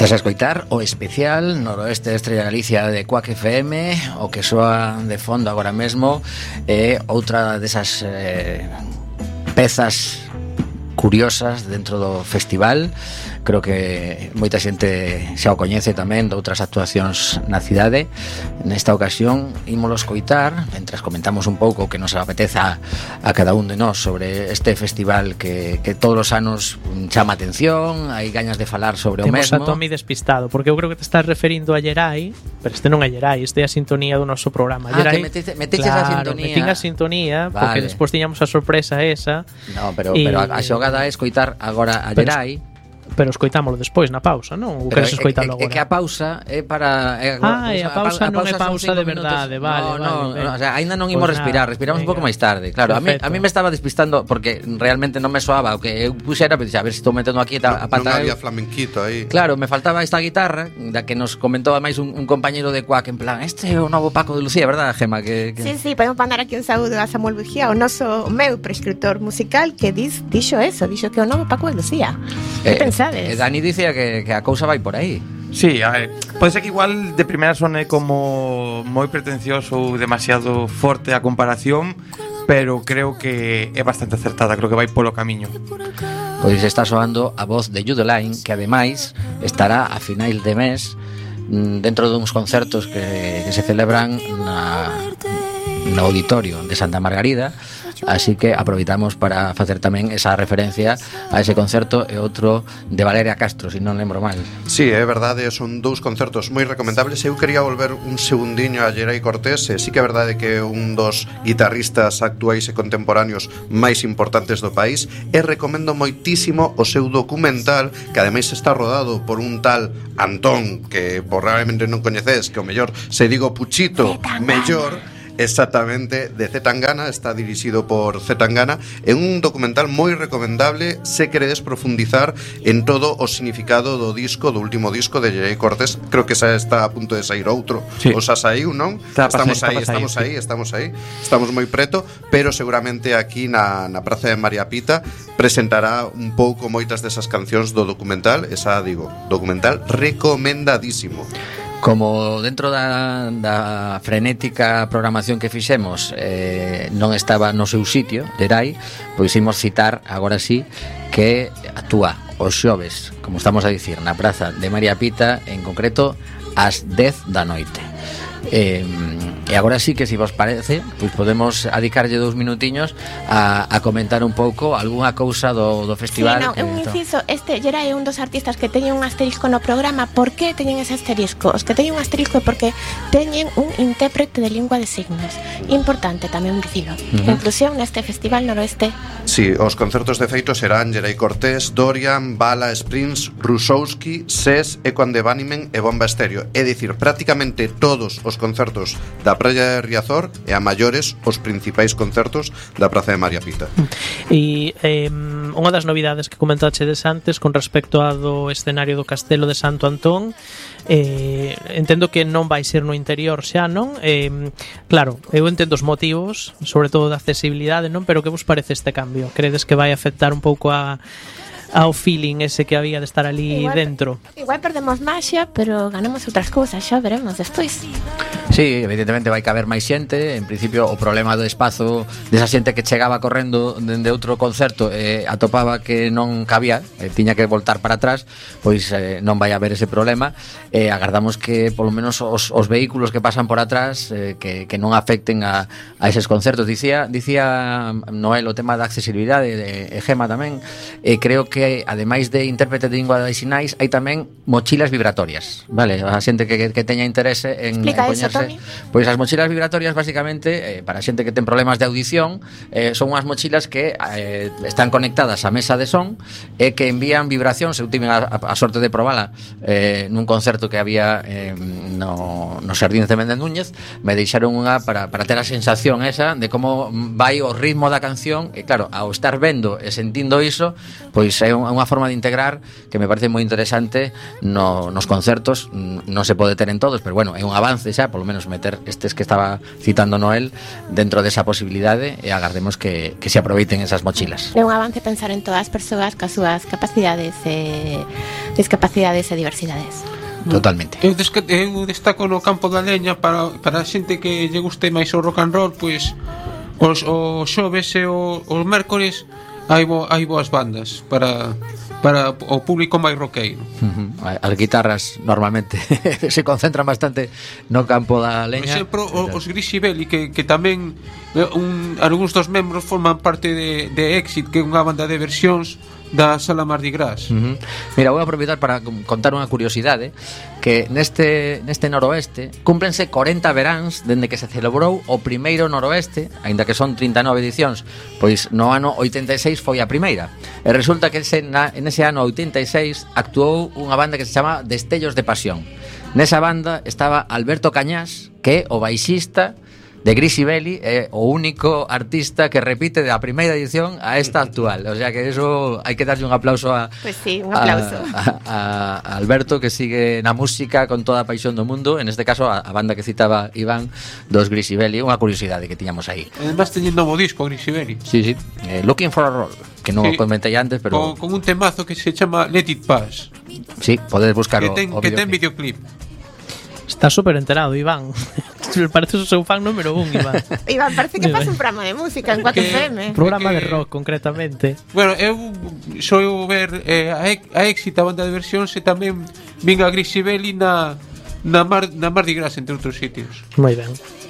Estás a escoitar o especial Noroeste de Estrella Galicia de Quack FM. O que soa de fondo agora mesmo é outra desas pezas curiosas dentro do festival. Creo que moita xente xa o coñece tamén de outras actuacións na cidade. Nesta ocasión ímolo escoitar mentras comentamos un pouco o que nos apeteza a cada un de nós sobre este festival que todos os anos chama atención. Hai gañas de falar sobre o mesmo. Temos a Tommy despistado, porque eu creo que te estás referindo a Yerai, pero este non é Yerai, este é a sintonía do noso programa. Yerai, que meteches a sintonía. Metín a sintonía, vale. Porque despois tiñamos a sorpresa esa. No, pero a xogada é escoitar agora a Yerai. Pero escoitámolo despois na pausa, non? Ou queres escoitalo agora? É que a pausa é para... a pausa non é pausa de verdade, vale. No, o sea, ainda non imos respirar, respiramos un pouco máis tarde. Claro, a mí me estaba despistando porque realmente non me soaba o que eu puxera, pero a ver se estou metendo aquí a pata. Non había flamenquito aí. Claro, me faltaba esta guitarra da que nos comentou máis un compañeiro de Quack en plan, este é o novo Paco de Lucía, verdad, Gema? Sí, podemos mandar aquí un saúdo a Samuel Bujía, o meu prescriptor musical, que dixo que é o novo Paco de Lucía. Que pensades? Dani dicía que a cousa vai por aí. Sí, pode ser que igual de primeira sone como moi pretencioso ou demasiado forte a comparación, pero creo que é bastante acertada, creo que vai polo camiño. Pois está soando a voz de Judeline, que ademais estará a finais de mes dentro duns concertos que se celebran no auditorio de Santa Margarida. Así que aproveitamos para facer tamén esa referencia a ese concerto e outro de Valeria Castro, se non lembro mal. Sí, é verdade, son dous concertos moi recomendables. Eu quería volver un segundiño a Yerai Cortés. Sí que é verdade que é un dos guitarristas actuais e contemporáneos máis importantes do país, e recomendo moitísimo o seu documental, que ademais está rodado por un tal Antón, que probablemente non coñeces, que o mellor se digo Puchito, mellor. Exactamente, de Z Tangana, está dirixido por Z Tangana. É un documental moi recomendable se queredes profundizar en todo o significado do último disco de Yerai Cortés. Creo que xa está a punto de sair outro, sí. O xa saiu, non? Estamos aí, estamos moi preto, pero seguramente aquí na Praza de María Pita presentará un pouco moitas desas cancións do documental. Esa digo, documental recomendadísimo. Como dentro da frenética programación que fixemos non estaba no seu sitio, Yerai, pois imos citar agora sí que actúa os xoves, como estamos a dicir, na Praza de María Pita, en concreto ás 10 da noite. E agora sí que, se vos parece, pois podemos adicarlle 2 minutiños a comentar un pouco algunha cousa do festival. Sí, un inciso, Yerai é un dos artistas que teñen un asterisco no programa. Por que teñen ese asterisco? Os que teñen un asterisco é porque teñen un intérprete de lingua de signos. Importante tamén dicilo. Inclusión neste festival Noroeste. Sí, os concertos de feito serán Yerai Cortés, Dorian, Bala, Springs, Rusowski, SES, Ecuan de Banimen e Bomba Estéreo. É dicir, prácticamente todos os concertos da Praia de Riazor e a maiores os principais concertos da Praza de María Pita. E unha das novidades que comentachedes antes con respecto a do escenario do Castelo de Santo Antón, entendo que non vai ser no interior xa, non? Claro, eu entendo os motivos, sobre todo da accesibilidade, non? Pero que vos parece este cambio? Credes que vai afectar un pouco ao feeling ese que había de estar ali dentro? Igual perdemos maxia, pero ganamos outras cousas, xa veremos despois. Sí, evidentemente vai caber máis xente. En principio o problema do espazo desa xente que chegaba correndo dende outro concerto atopaba que non cabía, tiña que voltar para atrás, pois non vai haber ese problema. Agardamos que polo menos os vehículos que pasan por atrás que non afecten a eses concertos. Dicía Noel o tema da accesibilidade, de Gema tamén. Creo que ademais de intérprete de lingua de sinais hai tamén mochilas vibratorias, vale? A xente que teña interese en poñerse. Pois as mochilas vibratorias basicamente para a xente que ten problemas de audición son unhas mochilas que están conectadas á mesa de son e que envían vibracións. Eu tive a sorte de probala nun concerto que había no Xardín de Méndez Núñez. Me deixaron unha para ter a sensación esa de como vai o ritmo da canción, e claro, ao estar vendo e sentindo iso, pois é unha forma de integrar que me parece moi interesante nos concertos. Non se pode ter en todos, pero bueno, é un avance xa, polo polo menos meter estes que estaba citando Noel dentro desa posibilidade e agardemos que se aproveiten esas mochilas. É un avance pensar en todas as persoas cas súas capacidades e discapacidades e diversidades. Totalmente. Eu destaco no campo da leña para a xente que lle guste máis o rock and roll, pois os xoves e os mércores hai boas bandas para o público máis roqueiro. As guitarras normalmente se concentran bastante no campo da leña. Por exemplo, os Grisibeli que tamén algúns dos membros forman parte de Exit, que é unha banda de versións da Sala Mardi Gras. Mira, vou aproveitar para contar unha curiosidade, que neste noroeste cúmplense 40 veráns dende que se celebrou o primeiro noroeste, aínda que son 39 edicións, pois no ano 86 foi a primeira. E resulta que en ese ano 86 actuou unha banda que se chama Destellos de Pasión. Nesa banda estaba Alberto Cañás, que é o baixista de Grisibeli, é o único artista que repite da primeira edición a esta actual. O sea que eso hai que darlle un aplauso Pues sí, un aplauso a Alberto, que sigue na música con toda a paixón do mundo. En este caso a banda que citaba Iván, dos Grisibeli. Unha curiosidade que tiñamos aí. Además teñen novo disco Grisibeli. Sí, Looking for a Roll, que non o comentei antes, pero con un temazo que se chama Let It Pass. Sí, podedes buscar que ten videoclip. Está súper enterado, Iván. Parece o seu fan número 1, Iván. Iván, parece que pasa un programa de música en 4FM. Programa de rock, concretamente. Bueno, eu sou ver a Exit, a banda de versións, e tamén vin a Grisibeli na Mardi Gras, entre outros sitios. Moi ben.